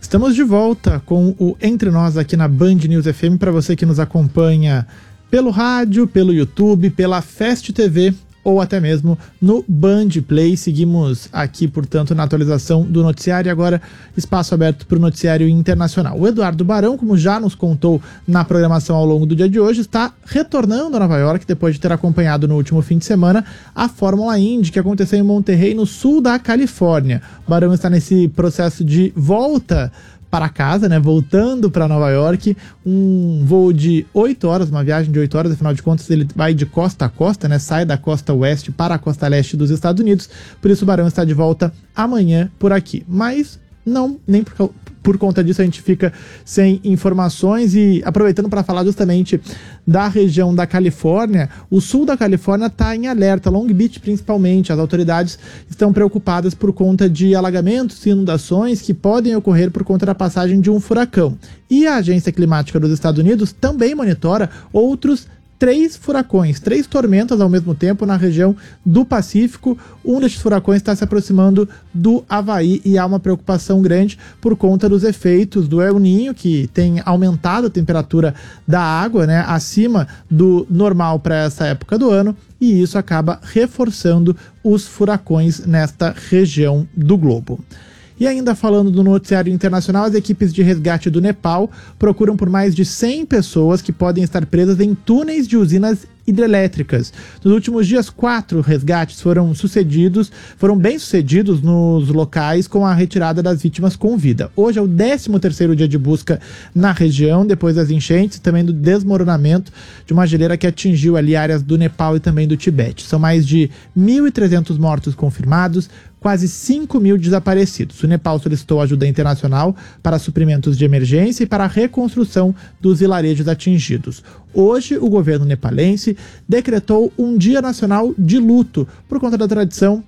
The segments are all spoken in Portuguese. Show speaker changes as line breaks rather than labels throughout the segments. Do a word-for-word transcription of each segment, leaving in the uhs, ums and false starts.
Estamos de volta com o Entre Nós aqui na Band News F M, para você que nos acompanha pelo rádio, pelo YouTube, pela Fast T V ou até mesmo no Band Play. Seguimos aqui, portanto, na atualização do noticiário e agora espaço aberto para o noticiário internacional. O Eduardo Barão, como já nos contou na programação ao longo do dia de hoje, está retornando a Nova York depois de ter acompanhado no último fim de semana a Fórmula Indy, que aconteceu em Monterrey, no sul da Califórnia. O Barão está nesse processo de volta para casa, né, voltando para Nova York, um voo de oito horas, uma viagem de oito horas, afinal de contas ele vai de costa a costa, né, sai da costa oeste para a costa leste dos Estados Unidos, por isso o Barão está de volta amanhã por aqui, mas não, nem por, por conta disso a gente fica sem informações. E aproveitando para falar justamente da região da Califórnia, o sul da Califórnia está em alerta, Long Beach principalmente. As autoridades estão preocupadas por conta de alagamentos e inundações que podem ocorrer por conta da passagem de um furacão. E a Agência Climática dos Estados Unidos também monitora outros três furacões, três tormentas ao mesmo tempo na região do Pacífico. Um desses furacões está se aproximando do Havaí e há uma preocupação grande por conta dos efeitos do El Niño, que tem aumentado a temperatura da água, né, acima do normal para essa época do ano, e isso acaba reforçando os furacões nesta região do globo. E ainda falando do noticiário internacional, as equipes de resgate do Nepal procuram por mais de cem pessoas que podem estar presas em túneis de usinas hidrelétricas. Nos últimos dias, quatro resgates foram sucedidos, foram bem sucedidos nos locais com a retirada das vítimas com vida. Hoje é o décimo terceiro dia de busca na região, depois das enchentes e também do desmoronamento de uma geleira que atingiu ali áreas do Nepal e também do Tibete. São mais de mil e trezentos mortos confirmados, quase cinco mil desaparecidos. O Nepal solicitou ajuda internacional para suprimentos de emergência e para a reconstrução dos vilarejos atingidos. Hoje, o governo nepalense decretou um dia nacional de luto por conta da tradição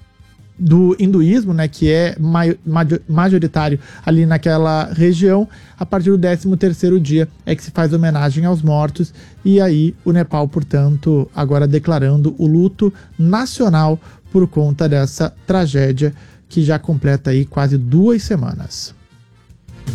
do hinduísmo, né, que é majoritário ali naquela região. A partir do décimo terceiro dia é que se faz homenagem aos mortos, e aí o Nepal, portanto, agora declarando o luto nacional por conta dessa tragédia que já completa aí quase duas semanas.